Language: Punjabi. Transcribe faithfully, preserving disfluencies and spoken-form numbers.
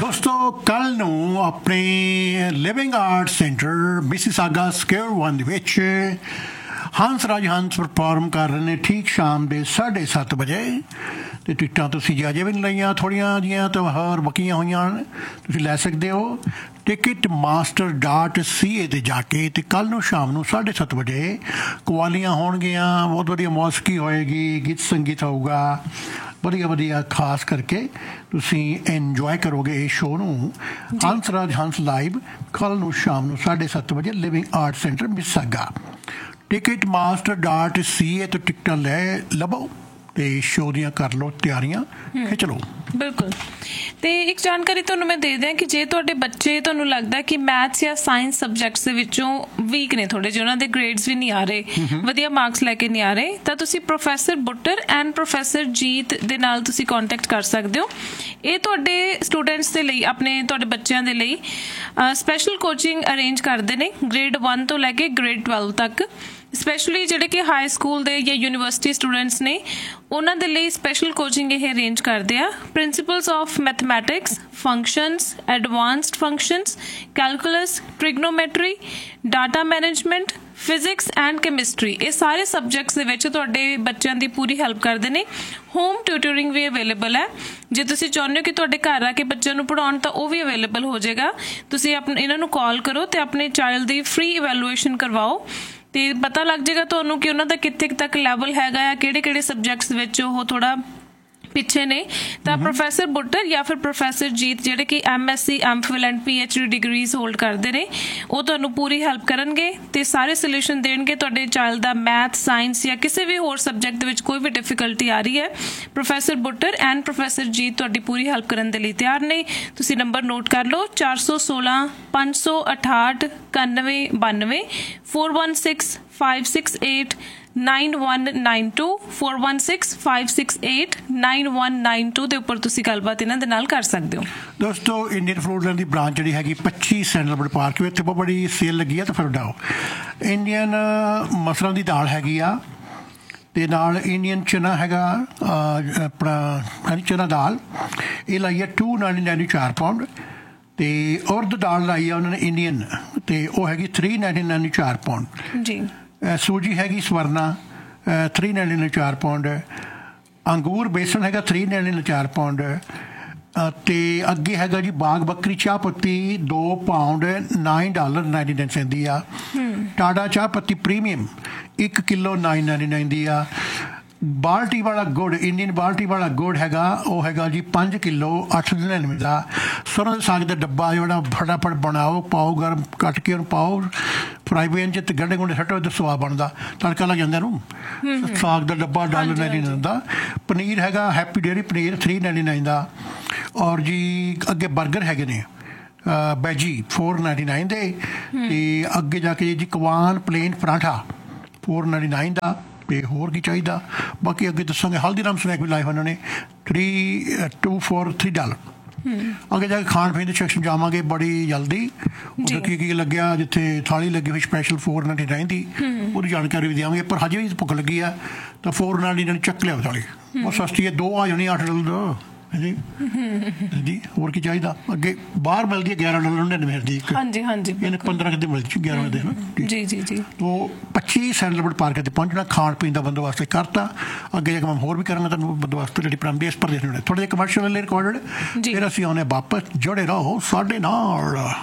ਦੋਸਤੋ ਕੱਲ ਨੂੰ ਆਪਣੇ living art centre Mississauga Square one ਦੇ ਵਿੱਚ ਹੰਸ ਰਾਜ ਹੰਸ ਪਰਫਾਰਮ ਕਰ ਰਹੇ ਨੇ ਠੀਕ ਸ਼ਾਮ ਦੇ ਸਾਢੇ ਸੱਤ ਵਜੇ ਅਤੇ ਟਿਕਟਾਂ ਤੁਸੀਂ ਜੇ ਅਜੇ ਵੀ ਨਹੀਂ ਲਈਆਂ ਥੋੜ੍ਹੀਆਂ ਜਿਹੀਆਂ ਤਾਂ ਹੋਰ ਬਕੀਆਂ ਹੋਈਆਂ ਤੁਸੀਂ ਲੈ ਸਕਦੇ ਹੋ ਟਿਕਟ ਮਾਸਟਰ ਡਾਟ ਸੀ ਏ 'ਤੇ ਜਾ ਕੇ ਅਤੇ ਕੱਲ੍ਹ ਨੂੰ ਸ਼ਾਮ ਨੂੰ ਸਾਢੇ ਸੱਤ ਵਜੇ ਕਵਾਲੀਆਂ ਹੋਣਗੀਆਂ ਬਹੁਤ ਵਧੀਆ ਮੌਸੀਕੀ ਹੋਏਗੀ ਗੀਤ ਸੰਗੀਤ ਹੋਊਗਾ ਵਧੀਆ ਵਧੀਆ ਖਾਸ ਕਰਕੇ ਤੁਸੀਂ ਇੰਜੋਏ ਕਰੋਗੇ ਇਸ ਸ਼ੋਅ ਨੂੰ ਹੰਸ ਰਾਜ ਹੰਸ ਲਾਈਵ ਕੱਲ੍ਹ ਨੂੰ ਸ਼ਾਮ ਨੂੰ ਸਾਢੇ ਸੱਤ ਵਜੇ living art centre Mississauga ticket master dot ਸੀ ਏ ਤੋਂ ਟਿਕਟਾਂ ਲੈ ਲਵੋ ਤੇ ਸ਼ੋਅ ਦੀਆਂ ਕਰ ਲਓ ਤਿਆਰੀਆਂ ਖਿੱਚ ਲਓ ਬਿਲਕੁਲ ਤੇ ਇੱਕ ਜਾਣਕਾਰੀ ਤੁਹਾਨੂੰ ਮੈਂ ਦੇ ਦਿਆਂ ਕਿ ਜੇ ਤੁਹਾਡੇ ਬੱਚੇ ਤੁਹਾਨੂੰ ਲੱਗਦਾ ਕਿ ਮੈਥਸ ਜਾਂ ਸਾਇੰਸ ਸਬਜੈਕਟਸ ਦੇ ਵਿੱਚੋਂ ਵੀਕ ਨੇ ਥੋੜੇ ਜਿਹੇ ਉਹਨਾਂ ਦੇ ਗ੍ਰੇਡਸ ਵੀ ਨਹੀਂ ਆ ਰਹੇ ਵਧੀਆ ਮਾਰਕਸ ਲੈ ਕੇ ਨਹੀਂ ਆ ਰਹੇ ਤਾਂ ਤੁਸੀਂ ਪ੍ਰੋਫੈਸਰ ਬੁੱਟਰ ਐਂਡ ਪ੍ਰੋਫੈਸਰ ਜੀਤ ਦੇ ਨਾਲ ਤੁਸੀਂ ਕੰਟੈਕਟ ਕਰ ਸਕਦੇ ਹੋ ਇਹ ਤੁਹਾਡੇ ਸਟੂਡੈਂਟਸ ਦੇ ਲਈ ਆਪਣੇ ਤੁਹਾਡੇ ਬੱਚਿਆਂ ਦੇ ਲਈ ਸਪੈਸ਼ਲ ਕੋਚਿੰਗ ਅਰੇਂਜ ਕਰਦੇ ਨੇ ਗ੍ਰੇਡ वन ਤੋਂ ਲੈ ਕੇ ਗ੍ਰੇਡ ट्वेल्व ਤੱਕ ਸਪੈਸ਼ਲੀ ਜਿਹੜੇ ਕਿ ਹਾਈ ਸਕੂਲ ਦੇ ਜਾਂ ਯੂਨੀਵਰਸਿਟੀ ਸਟੂਡੈਂਟਸ ਨੇ ਉਹਨਾਂ ਦੇ ਲਈ ਸਪੈਸ਼ਲ ਕੋਚਿੰਗ ਇਹ ਅਰੇਂਜ ਕਰਦੇ ਆ principals of mathematics functions advanced functions calculus trigonometry data management physics and chemistry ਇਹ ਸਾਰੇ ਸਬਜੈਕਟਸ ਦੇ ਵਿੱਚ ਤੁਹਾਡੇ ਬੱਚਿਆਂ ਦੀ ਪੂਰੀ ਹੈਲਪ ਕਰਦੇ ਨੇ ਹੋਮ ਟਿਊਟਰਿੰਗ ਵੀ ਅਵੇਲੇਬਲ ਹੈ ਜੇ ਤੁਸੀਂ ਚਾਹੁੰਦੇ ਹੋ ਕਿ ਤੁਹਾਡੇ ਘਰ ਆ ਕੇ ਬੱਚਿਆਂ ਨੂੰ ਪੜ੍ਹਾਉਣ ਤਾਂ ਉਹ ਵੀ ਅਵੇਲੇਬਲ ਹੋ ਜਾਏਗਾ ਤੁਸੀਂ ਆਪਣੇ ਇਹਨਾਂ ਨੂੰ ਕਾਲ ਕਰੋ ਅਤੇ ਆਪਣੇ ਚਾਈਲਡ ਦੀ ਫ੍ਰੀ ਇਵੈਲੂਏਸ਼ਨ ਕਰਵਾਓ ਤੇ ਪਤਾ ਲੱਗ ਜਾਏਗਾ ਤੁਹਾਨੂੰ ਕਿ ਉਹਨਾਂ ਦਾ ਕਿੱਥੇ ਤੱਕ ਲੈਵਲ ਹੈਗਾ ਆ ਕਿਹੜੇ ਕਿਹੜੇ ਸਬਜੈਕਟਸ ਵਿੱਚ ਉਹ ਥੋੜਾ ਪਿੱਛੇ ਨੇ ਤਾਂ ਪ੍ਰੋਫੈਸਰ ਬੁੱਟਰ ਜਾਂ ਫਿਰ ਪ੍ਰੋਫੈਸਰ ਜੀਤ ਜਿਹੜੇ ਕਿ M S C M fill and P H D degrees hold ਕਰਦੇ ਨੇ ਉਹ ਤੁਹਾਨੂੰ ਪੂਰੀ ਹੈਲਪ ਕਰਨਗੇ ਤੇ ਸਾਰੇ ਸੋਲਿਊਸ਼ਨ ਦੇਣਗੇ ਤੁਹਾਡੇ ਚਾਈਲਡ ਦਾ ਮੈਥ ਸਾਇੰਸ ਜਾਂ ਕਿਸੇ ਵੀ ਹੋਰ ਸਬਜੈਕਟ ਦੇ ਵਿੱਚ ਕੋਈ ਵੀ ਡਿਫਿਕਲਟੀ ਆ ਰਹੀ ਹੈ ਪ੍ਰੋਫੈਸਰ ਬੁੱਟਰ ਐਂਡ ਪ੍ਰੋਫੈਸਰ ਜੀਤ ਤੁਹਾਡੀ ਪੂਰੀ ਹੈਲਪ ਕਰਨ ਦੇ ਲਈ ਤਿਆਰ ਨੇ ਤੁਸੀਂ ਨੰਬਰ ਨੋਟ ਕਰ ਲਓ ਚਾਰ ਸੌ ਸੋਲਾਂ ਪੰਜ ਸੌ ਅਠਾਹਠ ਇਕਾਨਵੇਂ ਬਾਨਵੇਂ four one six five six eight nine one nine to four one six five six eight nine one nine to ਦੇ ਉੱਪਰ ਤੁਸੀਂ ਗੱਲਬਾਤ ਇਹਨਾਂ ਦੇ ਨਾਲ ਕਰ ਸਕਦੇ ਹੋ ਦੋਸਤੋ ਇੰਡੀਅਨ ਫੂਡਲੈਂਡ ਦੀ ਬ੍ਰਾਂਚ ਜਿਹੜੀ ਹੈਗੀ ਪੱਚੀ ਸੈਂਟਰਲ ਪਾਰਕ ਵਿੱਚ ਬਹੁਤ ਬੜੀ ਸੇਲ ਲੱਗੀ ਆ ਤਾਂ ਫਿਰ ਡਾਓ ਇੰਡੀਅਨ ਮਸਰਾਂ ਦੀ ਦਾਲ ਹੈਗੀ ਆ ਅਤੇ ਨਾਲ ਇੰਡੀਅਨ ਚਨਾ ਹੈਗਾ ਆਪਣਾ ਹਾਂਜੀ ਚਨਾ ਦਾਲ ਇਹ ਲਾਈ ਆ ਟੂ ਨਾਈਨਟੀ ਨਾਈਨ ਚਾਰ ਪਾਊਂਡ ਅਤੇ ਉਰਦ ਦਾਲ ਲਾਈ ਆ ਉਹਨਾਂ ਨੇ ਇੰਡੀਅਨ ਅਤੇ ਉਹ ਹੈਗੀ ਥਰੀ ਨਾਈਨਟੀ ਨਾਈਨ ਚਾਰ ਪਾਊਂਡ ਜੀ ਸੂਜੀ ਹੈਗੀ ਸਵਰਨਾ ਥਰੀ ਨਾਈਨਟੀ ਨਾਈਨ ਚਾਰ ਪਾਊਂਡ ਅੰਗੂਰ ਬੇਸਣ ਹੈਗਾ ਥਰੀ ਨਾਈਨਟੀ ਨਾਈਨ ਚਾਰ ਪਾਊਂਡ ਅਤੇ ਅੱਗੇ ਹੈਗਾ ਜੀ ਬਾਗ ਬੱਕਰੀ ਚਾਹ ਪੱਤੀ ਦੋ pound nine dollar ninety nine Saint ਦੀ ਆ ਟਾਟਾ ਚਾਹ ਪੱਤੀ ਪ੍ਰੀਮੀਅਮ ਇੱਕ ਕਿਲੋ ਨਾਈਨ ਨਾਈਨਟੀ ਨਾਈਨ ਦੀ ਆ ਬਾਲਟੀ ਵਾਲਾ ਗੁੜ ਇੰਡੀਅਨ ਬਾਲਟੀ ਵਾਲਾ ਗੁੜ ਹੈਗਾ ਉਹ ਹੈਗਾ ਜੀ ਪੰਜ ਕਿਲੋ ਅੱਠ ਨੜਿਨਵੇਂ ਦਾ ਸਰੋਂ ਦੇ ਸਾਗ ਦਾ ਡੱਬਾ ਜਿਹੜਾ ਫਟਾਫਟ ਬਣਾਓ ਪਾਓ ਗਰਮ ਕੱਟ ਕੇ ਉਹਨੂੰ ਪਾਓ ਫਰਾਈ ਪੈਨ 'ਚ ਅਤੇ ਗੰਢੇ ਗੁੰਡੇ ਸੱਟੋ ਅਤੇ ਸਵਾਦ ਬਣਦਾ ਤੜਕਾ ਲੱਗ ਜਾਂਦਾ ਇਹਨੂੰ ਸਾਗ ਦਾ ਡੱਬਾ ਡਾਲਰ ਨਾਈਨਟੀ ਨਾਈਨ ਦਾ ਪਨੀਰ ਹੈਗਾ happy dairy paneer three ninety nine ਦਾ ਔਰ ਜੀ ਅੱਗੇ ਬਰਗਰ ਹੈਗੇ ਨੇ ਵੈਜੀ ਫੋਰ ਨਾਈਨਟੀ ਨਾਈਨ ਦੇ ਅਤੇ ਅੱਗੇ ਜਾ ਕੇ ਜੀ ਕਵਾਨ ਪਲੇਨ ਪਰਾਂਠਾ ਫੋਰ ਨਾਈਨਟੀ ਨਾਈਨ ਦਾ ਅਤੇ ਹੋਰ ਕੀ ਚਾਹੀਦਾ ਬਾਕੀ ਅੱਗੇ ਦੱਸਾਂਗੇ ਹਲਦੀਰਾਮ ਸਨੈਕ ਵੀ ਲਾਏ ਉਹਨਾਂ ਨੇ three two four three dollar ਅੱਗੇ ਜਾ ਕੇ ਖਾਣ ਪੀਣ ਦੇ ਸੈਕਸ਼ਨ ਜਾਵਾਂਗੇ ਬੜੀ ਜਲਦੀ ਉੱਥੇ ਕੀ ਕੀ ਲੱਗਿਆ ਜਿੱਥੇ ਥਾਲੀ ਲੱਗੀ ਹੋਈ ਸਪੈਸ਼ਲ ਫੋਰ ਨਾਈਨਟੀ ਨਾਈਨ ਦੀ ਉਹਦੀ ਜਾਣਕਾਰੀ ਵੀ ਦੇਵਾਂਗੇ ਪਰ ਹਜੇ ਵੀ ਭੁੱਖ ਲੱਗੀ ਆ ਤਾਂ ਫੋਰ ਨਾਈਨਟੀ ਨਾਈਨ ਚੱਕ ਲਿਆਓ ਥਾਲੀ ਬਹੁਤ ਸਸਤੀ ਹੈ ਦੋ ਆ ਜਾਣੀ ਅੱਠ ਡਾਲਰ ਹਾਂਜੀ ਜੀ ਹੋਰ ਕੀ ਚਾਹੀਦਾ ਅੱਗੇ ਬਾਹਰ ਮਿਲਦੀ ਹੈ ਗਿਆਰਾਂ ਡਾਲਰ ਨੜਿਨਵੇਂ ਦੀ ਇੱਕ ਹਾਂਜੀ ਹਾਂਜੀ ਇਹਨੇ ਪੰਦਰਾਂ ਕਿਤੇ ਮਿਲਦੀ ਗਿਆਰਾਂ ਦੇ ਨਾ ਜੀ ਜੀ ਜੀ ਉਹ ਪੱਚੀ ਸੈਂਟਰਲ ਪਾਰਕ 'ਤੇ ਪਹੁੰਚਣਾ ਖਾਣ ਪੀਣ ਦਾ ਬੰਦੋਬਸਤ ਕਰਤਾ ਅੱਗੇ ਜਾ ਕੇ ਮੈਂ ਹੋਰ ਵੀ ਕਰਾਂਗਾ ਤੁਹਾਨੂੰ ਬੰਦੋਬਸਤ ਜਿਹੜੀ ਦੇਸ਼ ਪ੍ਰਦੇਸ਼ ਥੋੜ੍ਹੇ ਜਿਹੇ ਕਮਰਸ਼ੀਅਲ ਰਿਕਾਰਡਡ ਫਿਰ ਅਸੀਂ ਆਉਂਦੇ ਵਾਪਸ ਜੁੜੇ ਰਹੋ ਸਾਡੇ ਨਾਲ।